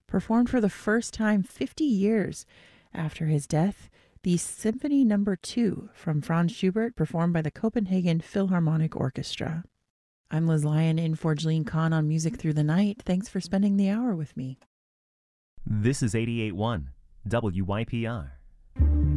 performed for the first time 50 years after his death the Symphony No. 2 from Franz Schubert, performed by the Copenhagen Philharmonic Orchestra. I'm Liz Lyon in for Jeline Kahn on Music Through the Night. Thanks for spending the hour with me. This is 88.1 WYPR.